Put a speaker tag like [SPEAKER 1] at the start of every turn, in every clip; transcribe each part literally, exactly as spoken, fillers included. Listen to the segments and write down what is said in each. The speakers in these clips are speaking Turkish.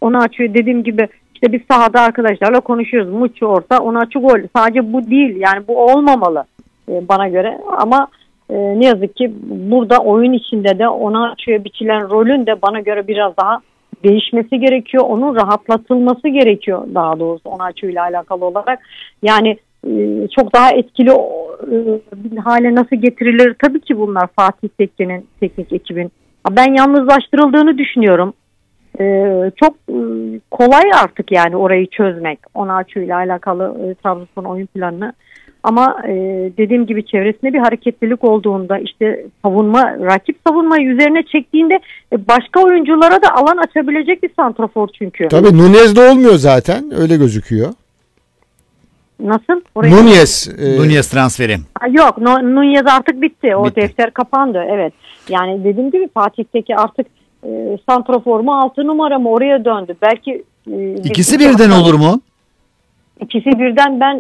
[SPEAKER 1] Onaçu'yu dediğim gibi işte biz sahada arkadaşlarla konuşuyoruz. Muçi orta, Onaçu gol. Sadece bu değil yani bu olmamalı e, bana göre ama e, ne yazık ki burada oyun içinde de Onaçu'ya biçilen rolün de bana göre biraz daha değişmesi gerekiyor. Onun rahatlatılması gerekiyor daha doğrusu Onaçu ile alakalı olarak. Yani e, çok daha etkili e, bir hale nasıl getirilir? Tabii ki bunlar Fatih Tekke'nin teknik ekibin. Ben yalnızlaştırıldığını düşünüyorum. Ee, çok e, kolay artık yani orayı çözmek. Onaçu ile alakalı e, Trabzonspor oyun planını. Ama e, dediğim gibi çevresinde bir hareketlilik olduğunda işte savunma, rakip savunmayı üzerine çektiğinde e, başka oyunculara da alan açabilecek bir santrafor çünkü.
[SPEAKER 2] Tabii Nunez de olmuyor zaten. Öyle gözüküyor.
[SPEAKER 1] Nasıl? Oraya
[SPEAKER 2] Nunez. E...
[SPEAKER 3] Nunez transferi.
[SPEAKER 1] Ha, yok Nunez artık bitti. O
[SPEAKER 3] bitti.
[SPEAKER 1] defter kapandı. Evet. Yani dediğim gibi Fatih'teki artık e, santrafor mu altı numara mı oraya döndü. Belki e,
[SPEAKER 3] İkisi birden olur mu?
[SPEAKER 1] İkisi birden ben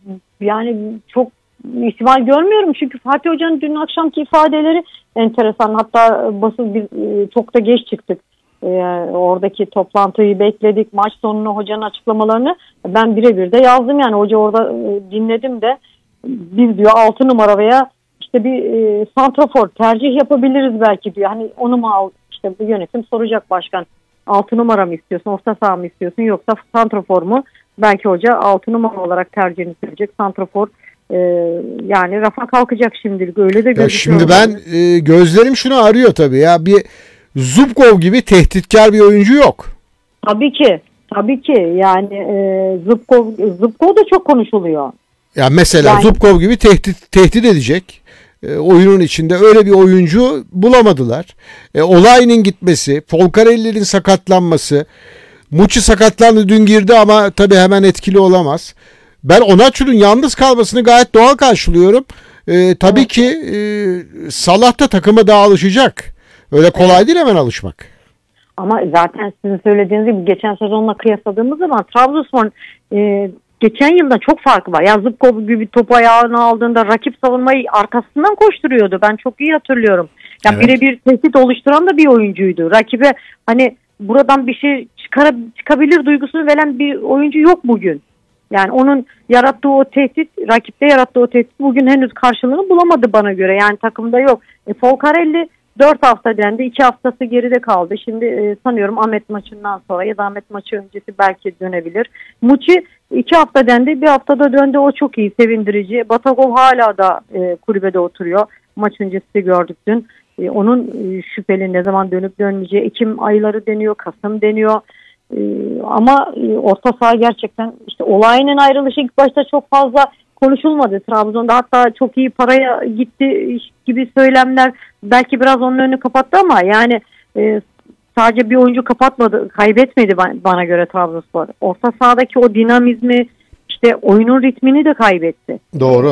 [SPEAKER 1] yani çok ihtimal görmüyorum. Çünkü Fatih Hoca'nın dün akşamki ifadeleri enteresan. Hatta basın bir çok da geç çıktık. E, oradaki toplantıyı bekledik. Maç sonunu hocanın açıklamalarını ben birebir de yazdım. Yani hoca orada e, dinledim de biz diyor altı numara veya işte bir e, santrafor tercih yapabiliriz belki diyor. Hani onu mu al işte bu yönetim soracak başkan. altı numara mı istiyorsun, orta saha mı istiyorsun yoksa santrafor mu? Belki hoca altı numara olarak tercihini söyleyecek. Santrafor e, yani rafa kalkacak şimdilik öyle de gözüküyor.
[SPEAKER 2] Şimdi ben e, gözlerim şunu arıyor tabii ya bir Zubkov gibi tehditkar bir oyuncu yok.
[SPEAKER 1] Tabii ki. Tabii ki. Yani e, Zubkov, Zubkov da çok konuşuluyor.
[SPEAKER 2] Ya mesela yani, Zubkov gibi tehdit tehdit edecek e, oyunun içinde öyle bir oyuncu bulamadılar. E, Olay'ın gitmesi, Folcarelli'nin sakatlanması, Muçi sakatlandı dün girdi ama tabii hemen etkili olamaz. Ben Onaçu'nun yalnız kalmasını gayet doğal karşılıyorum. E, tabii evet. ki e, Salah da takıma daha alışacak. Öyle kolay evet. değil hemen alışmak.
[SPEAKER 1] Ama zaten sizin söylediğiniz gibi geçen sezonla kıyasladığımız zaman Trabzonspor e, geçen yılda çok farkı var. Ya Zubkov gibi topu ayağına aldığında rakip savunmayı arkasından koşturuyordu. Ben çok iyi hatırlıyorum. Ya evet. birebir tehdit oluşturan da bir oyuncuydu. Rakibe hani buradan bir şey çıkar, çıkabilir duygusunu veren bir oyuncu yok bugün. Yani onun yarattığı o tehdit, rakipte yarattığı o tehdit bugün henüz karşılığını bulamadı bana göre. Yani takımda yok. E, Folcarelli dört hafta dendi. iki haftası geride kaldı. Şimdi e, sanıyorum Ahmet maçından sonra ya da Ahmet maçı öncesi belki dönebilir. Muçi iki hafta dendi. Bir haftada döndü. O çok iyi, sevindirici. Batagov hala da e, kulübede oturuyor. Maç öncesi gördük dün. E, onun e, şüpheli ne zaman dönüp dönmeyeceği. Ekim ayları deniyor, Kasım deniyor. E, ama e, orta saha gerçekten işte Olay'ın ayrılışı ilk başta çok fazla konuşulmadı Trabzon'da. Hatta çok iyi paraya gitti gibi söylemler belki biraz onun önünü kapattı ama yani e, sadece bir oyuncu kapatmadı, kaybetmedi bana göre Trabzonspor. Orta sahadaki o dinamizmi, işte oyunun ritmini de kaybetti.
[SPEAKER 2] Doğru.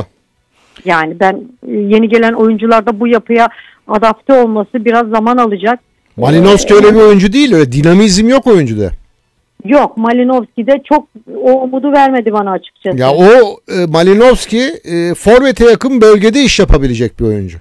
[SPEAKER 1] Yani ben yeni gelen oyuncularda bu yapıya adapte olması biraz zaman alacak.
[SPEAKER 2] Malinovski ee, öyle bir oyuncu değil, öyle dinamizm yok oyuncuda.
[SPEAKER 1] Yok, Malinovski de çok o umudu vermedi bana açıkçası.
[SPEAKER 2] Ya o e, Malinovski e, forvete yakın bölgede iş yapabilecek bir oyuncu.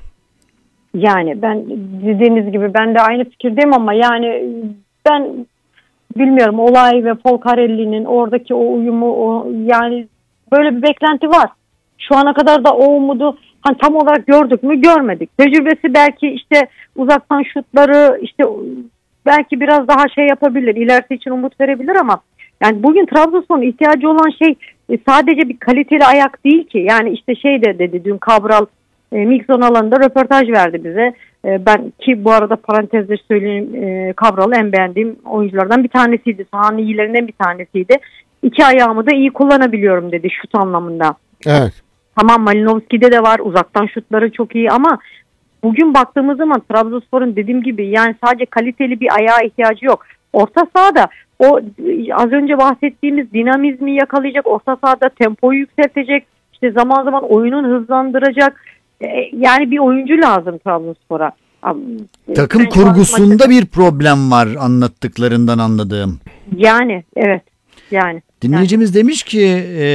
[SPEAKER 1] Yani ben dediğiniz gibi ben de aynı fikirdeyim ama yani ben bilmiyorum Olay ve Folcarelli'nin oradaki o uyumu o, yani böyle bir beklenti var. Şu ana kadar da o umudu hani tam olarak gördük mü görmedik. Tecrübesi belki işte uzaktan şutları işte belki biraz daha şey yapabilir, ilerisi için umut verebilir ama yani bugün Trabzonspor'un ihtiyacı olan şey sadece bir kaliteli ayak değil ki. Yani işte şey de dedi dün Cabral e, Mixon alanında röportaj verdi bize. E, ben ki bu arada parantezde söyleyeyim e, Cabral'ı en beğendiğim oyunculardan bir tanesiydi. Sahanın iyilerinden bir tanesiydi. İki ayağımı da iyi kullanabiliyorum dedi şut anlamında.
[SPEAKER 2] Evet.
[SPEAKER 1] Tamam Malinovski'de de var, uzaktan şutları çok iyi ama bugün baktığımız zaman Trabzonspor'un dediğim gibi yani sadece kaliteli bir ayağa ihtiyacı yok. Orta sahada o az önce bahsettiğimiz dinamizmi yakalayacak, orta sahada tempoyu yükseltecek, işte zaman zaman oyunun hızlandıracak yani bir oyuncu lazım Trabzonspor'a.
[SPEAKER 3] Takım ben kurgusunda maçta... bir problem var anlattıklarından anladığım.
[SPEAKER 1] Yani evet yani.
[SPEAKER 3] Dinleyicimiz yani. Demiş ki e,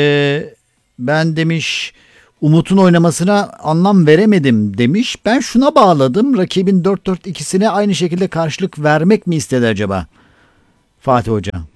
[SPEAKER 3] ben demiş Umut'un oynamasına anlam veremedim demiş. Ben şuna bağladım. Rakibin dört dört ikisine aynı şekilde karşılık vermek mi istedi acaba Fatih Hoca?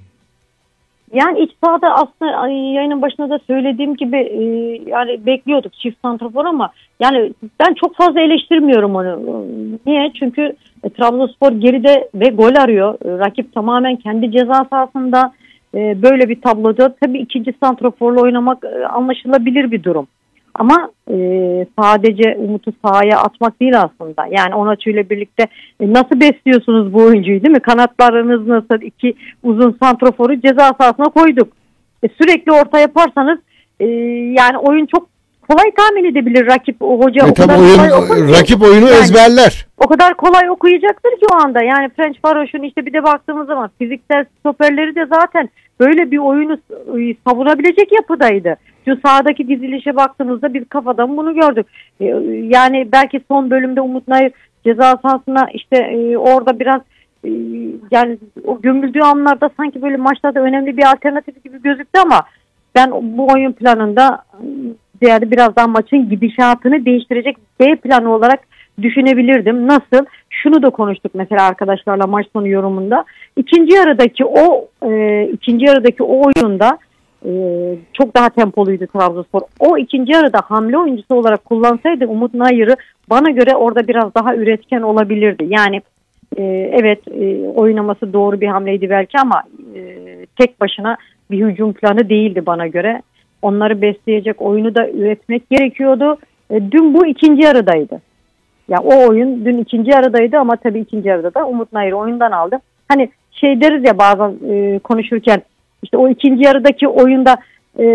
[SPEAKER 1] Yani iç sahada aslında ay, yayının başında da söylediğim gibi e, yani bekliyorduk çift santrafor ama yani ben çok fazla eleştirmiyorum onu. Niye? Çünkü e, Trabzonspor geride ve gol arıyor. E, rakip tamamen kendi ceza sahasında e, böyle bir tabloda tabii ikinci santraforla oynamak e, anlaşılabilir bir durum. Ama e, sadece Umut'u sahaya atmak değil aslında. Yani Onaçu ile birlikte e, nasıl besliyorsunuz bu oyuncuyu, değil mi? Kanatlarınız nasıl? İki uzun santraforu ceza sahasına koyduk. E, sürekli orta yaparsanız e, yani oyun çok kolay tahmin edebilir rakip. O hoca
[SPEAKER 2] E
[SPEAKER 1] o kadar
[SPEAKER 2] oyun,
[SPEAKER 1] kolay okur ki.
[SPEAKER 2] rakip oyunu
[SPEAKER 1] Yani
[SPEAKER 2] ezberler.
[SPEAKER 1] o kadar kolay okuyacaktır ki o anda. Yani French Varoş'un işte bir de baktığımız zaman fiziksel stoperleri de zaten böyle bir oyunu e, savunabilecek yapıdaydı. Şu sahadaki dizilişe baktığımızda biz kafadan bunu gördük. E, yani belki son bölümde Umut Nayır ceza sahasına işte e, orada biraz e, yani o gömüldüğü anlarda sanki böyle maçlarda önemli bir alternatif gibi gözüktü ama ben bu oyun planında yani biraz daha maçın gidişatını değiştirecek B planı olarak düşünebilirdim. Nasıl? Şunu da konuştuk mesela arkadaşlarla maç sonu yorumunda. İkinci yarıdaki o e, ikinci yarıdaki o oyunda e, çok daha tempoluydu Trabzonspor. O ikinci yarıda hamle oyuncusu olarak kullansaydı Umut Nayır'ı bana göre orada biraz daha üretken olabilirdi. Yani e, evet e, oynaması doğru bir hamleydi belki ama e, tek başına bir hücum planı değildi bana göre. Onları besleyecek oyunu da üretmek gerekiyordu. E, dün bu ikinci yarıdaydı. Ya o oyun dün ikinci yarıdaydı ama tabii ikinci yarıda da Umut Nayır'ı oyundan aldı. Hani şey deriz ya bazen e, konuşurken işte o ikinci yarıdaki oyunda e,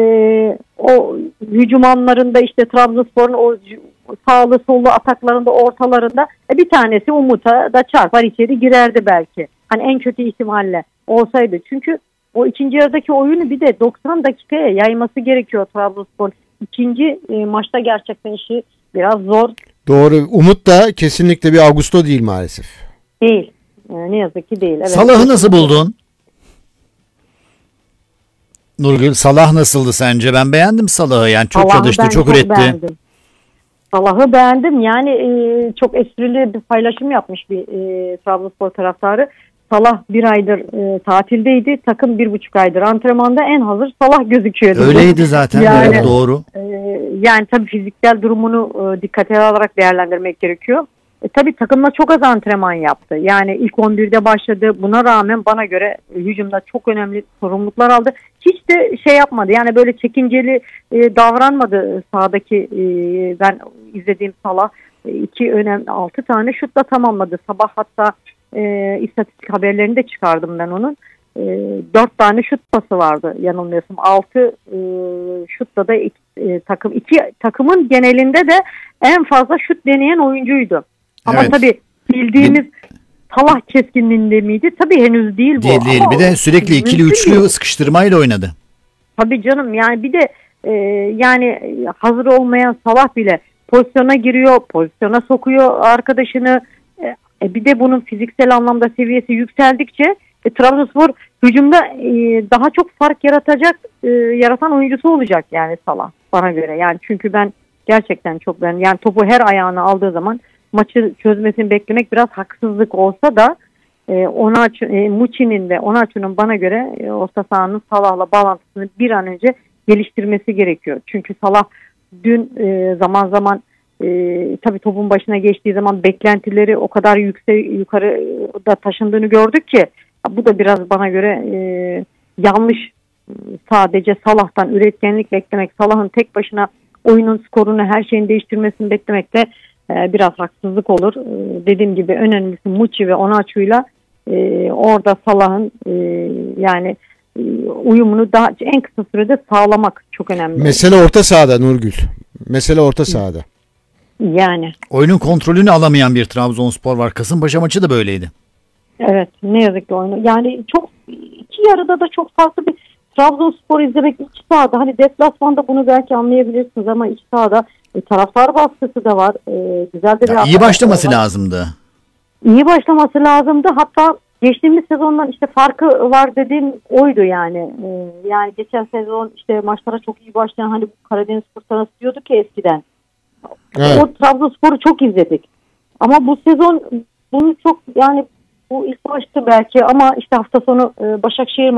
[SPEAKER 1] o hücum anlarında işte Trabzonspor'un o sağlı sollu ataklarında ortalarında e, bir tanesi Umut'a da çarpar içeri girerdi belki. Hani en kötü ihtimalle olsaydı. Çünkü o ikinci yarıdaki oyunu bir de doksan dakikaya yayması gerekiyor Trabzonspor. İkinci e, maçta gerçekten işi biraz zor.
[SPEAKER 2] Doğru. Umut da kesinlikle bir Augusto değil maalesef.
[SPEAKER 1] Değil. E, ne yazık ki değil. Evet.
[SPEAKER 3] Salah'ı nasıl buldun? Nurgül, Salah nasıldı sence? Ben beğendim Salah'ı. Yani çok
[SPEAKER 1] Salah'ı
[SPEAKER 3] çalıştı,
[SPEAKER 1] ben
[SPEAKER 3] çok üretti.
[SPEAKER 1] Beğendim. Salah'ı beğendim. Yani e, çok esprili bir paylaşım yapmış bir e, Trabzonspor taraftarı. Salah bir aydır e, tatildeydi. Takım bir buçuk aydır antrenmanda, en hazır Salah gözüküyordu.
[SPEAKER 3] Öyleydi zaten.
[SPEAKER 1] Yani,
[SPEAKER 3] evet, doğru.
[SPEAKER 1] E, yani tabii fiziksel durumunu e, dikkate alarak değerlendirmek gerekiyor. E, tabii takımla çok az antrenman yaptı. Yani ilk on birde başladı. Buna rağmen bana göre e, hücumda çok önemli sorumluluklar aldı. Hiç de şey yapmadı. Yani böyle çekinceli e, davranmadı sahadaki e, ben izlediğim Salah. E, iki önemli altı tane şutla tamamladı. Sabah hatta e, istatistik haberlerini de çıkardım ben onun. E, dört tane şut pası vardı yanılmıyorsam. Altı e, şutla da iki, e, takım iki takımın genelinde de en fazla şut deneyen oyuncuydu. Ama
[SPEAKER 3] Evet.
[SPEAKER 1] tabii bildiğimiz Salah keskinliğinde miydi? Tabii henüz değil bu.
[SPEAKER 3] Değil değil.
[SPEAKER 1] Ama
[SPEAKER 3] Bir de sürekli ikili üçlü
[SPEAKER 1] değil.
[SPEAKER 3] sıkıştırmayla oynadı.
[SPEAKER 1] Tabii canım, yani bir de e, yani hazır olmayan Salah bile pozisyona giriyor, pozisyona sokuyor arkadaşını. E, bir de bunun fiziksel anlamda seviyesi yükseldikçe e, Trabzonspor hücumda e, daha çok fark yaratacak, e, yaratan oyuncusu olacak yani Salah bana göre. Yani çünkü ben gerçekten çok ben yani topu her ayağına aldığı zaman maçı çözmesini beklemek biraz haksızlık olsa da e, Onaçu, e, Muçi'nin de Onaçu'nun bana göre e, orta sahanın Salah'la bağlantısını bir an önce geliştirmesi gerekiyor. Çünkü Salah dün e, zaman zaman e, tabii topun başına geçtiği zaman beklentileri o kadar yüksek yukarı da taşındığını gördük ki bu da biraz bana göre e, yanlış. Sadece Salah'tan üretkenlik beklemek, Salah'ın tek başına oyunun skorunu, her şeyin değiştirmesini beklemek de e, biraz haksızlık olur. E, dediğim gibi önemlisi Muçi ve Onaçu'yla e, orada Salah'ın e, yani e, uyumunu daha en kısa sürede sağlamak çok önemli.
[SPEAKER 2] Mesele orta sahada Nurgül. Mesele orta sahada.
[SPEAKER 1] Yani.
[SPEAKER 3] Oyunun kontrolünü alamayan bir Trabzonspor var. Kasımpaşa maçı da böyleydi.
[SPEAKER 1] Evet, ne yazık ki oyunu. Yani çok iki yarıda da çok farklı bir Trabzonspor izlemek iç sahada. Hani deplasmanda bunu belki anlayabilirsiniz ama iç sahada e, taraftar baskısı da var. E, güzel de bir
[SPEAKER 3] Ya, iyi başlaması var. lazımdı.
[SPEAKER 1] İyi başlaması lazımdı. Hatta geçtiğimiz sezondan işte farkı var dediğim oydu yani. E, yani geçen sezon işte maçlara çok iyi başlayan hani Karadeniz Fırtınası diyorduk ki eskiden. Evet. O Trabzonspor'u çok izledik. Ama bu sezon bunu çok yani bu ilk maçtı belki ama işte hafta sonu Başakşehir